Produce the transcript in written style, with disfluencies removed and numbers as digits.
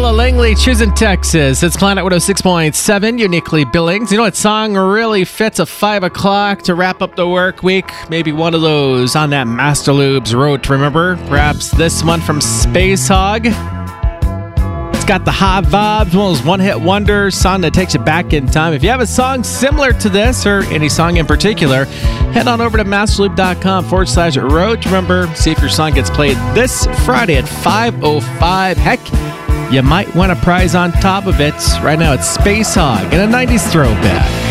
Ella Langley, Choosing Texas. It's Planet 106.7, uniquely Billings. You know what song really fits a 5 o'clock to wrap up the work week? Maybe one of those on that Master Lubes road to remember. Perhaps this one from Space Hog. It's got the high vibes, one of those one-hit wonders, song that takes you back in time. If you have a song similar to this, or any song in particular, head on over to masterloop.com/road to remember. See if your song gets played this Friday at 5:05. Heck, you might win a prize on top of it. Right now, it's Space Hog and a 90s throwback.